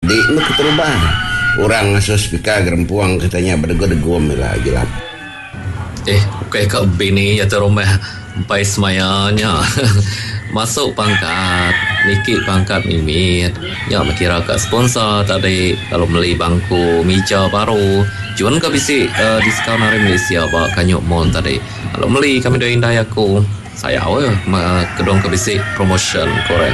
Di nak terubah. Orang asos pika gerempuang katanya berdego-dego lah gilap. Bukan kat bini ya terumah sampai semayanya. Masuk pangkat, nikit pangkat mimit. Ya kira kat sponsor tadi kalau beli bangku meja baru. Jual ke bisi diskaun hari Malaysia ba kanyok mon tadi. Kalau beli kami doain daya aku. Saya kedong ke bisi promotion korang.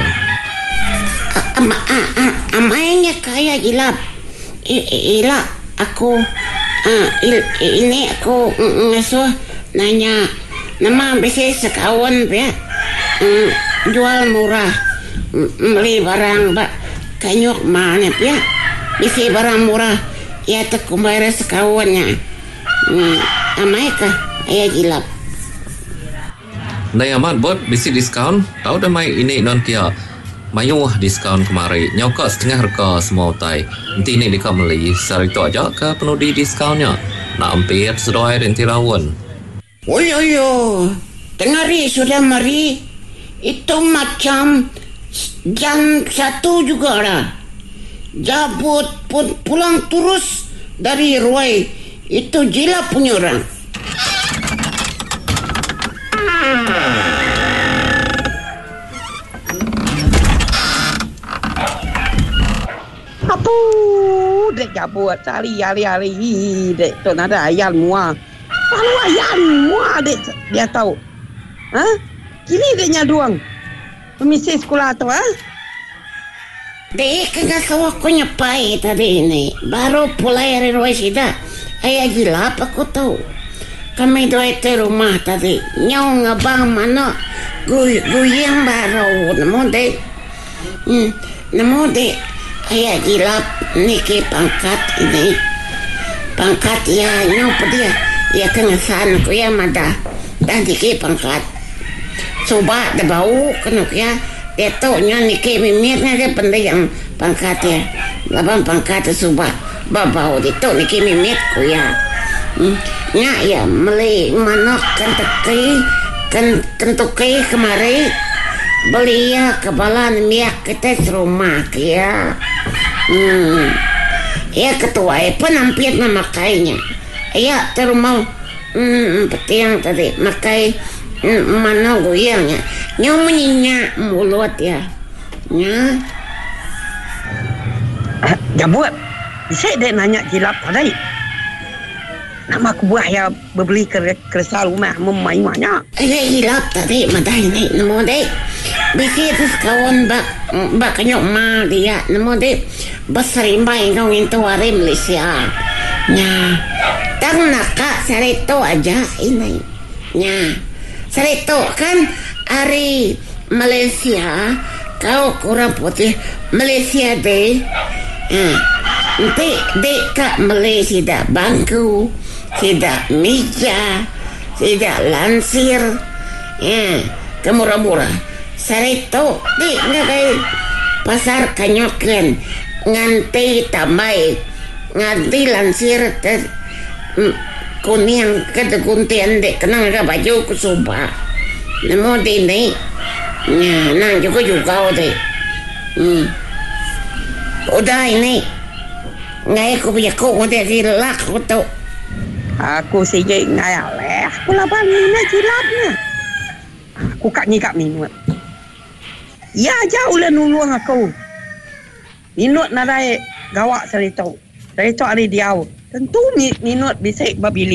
Amainya kaya gilap. Ila aku ini aku ngasuh nanya nama bisa sekawan ya jual murah beli barang bak kanyok mana ya bisa barang murah ya tak kumbayar sekawannya amai kah ayah gilap Nai amat buat bisi diskaun tahu dah mai ini non kia mayuh diskaun kemari nyokak setengah harga semua utai nanti ni dekat beli sehari tu aja ke penuh di diskaunnya nak hampir sedoi rinti lawan tengari sudah mari itu macam jam 1 juga lah jabut pun pulang terus dari Ruai itu gila punya orang Apa dek jabut cari hari-hari dek tu ada ayam mua. Kalau ayam mua dek dia tahu. Kini deknya doang. Pemisi sekolah tu Dek kagak tahu aku nyapai tadi ini. Baru pulai dari Ruai sida. Ayah gila apa aku tahu. Kami dua itu rumah tadi. Nyong abang mana guyang baru. Nemu dek. Ayah gila niki pangkat ini. Pangkat ya nyop dia. Ya kengesan ku ya mada. Dan niki pangkat. Coba ada bau kenuk ya. Dia tahu niki mimitnya dia pendek yang pangkat ya. Labang pangkat coba. Babau itu niki mimit ku ya. Nya ya meli manok kentukai kemari. Beli ya kebalan miak kita serumah ya. Ya ketua penampil nama makainya. Ya terumau petiang tadi makai mana goyangnya. Nyomunya mulut ya. Nya. Jabut. Bisa dia nanya gilap tadi. Nama aku buah ya berbeli keresal rumah memaimanya. Gilap tadi madah ini nemu dek. Bisi itu kawan bak kanyok ma dia nemu dek. Beserimbai kau itu hari Malaysia. Nya. Tang nakak sarito aja ini. Nya. Sarito kan hari Malaysia kau kurang putih Malaysia deh. Nanti dek kak Malaysia dah bangku. Tidak meja, tidak lansir, kemurah-murah. Sarito, di ngakai pasar kanyokan, nganti tamai, nganti lansir kuning ketekuntian dek kenang ke baju kusuba. Nemu dini, nang juga deh. Udah ini, ngai aku punya kau udah gilak aku tu. Aku sejak ngayal aku lapan ni gilapnya. Aku kat minut. Ya jauh lah nuluang aku. Minut nadai gawak sarito. Sarito hari diau. Tentu minut bisa babili.